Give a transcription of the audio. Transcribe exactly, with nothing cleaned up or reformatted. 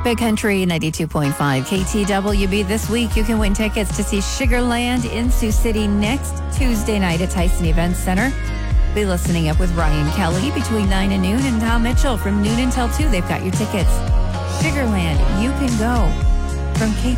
Good Country ninety-two point five K T W B. This week, you can win tickets to see Sugarland in Sioux City next Tuesday night at Tyson Events Center. Be listening up with Ryan Kelly between nine and noon, and Tom Mitchell from noon until two. They've got your tickets. Sugarland, you can go. From K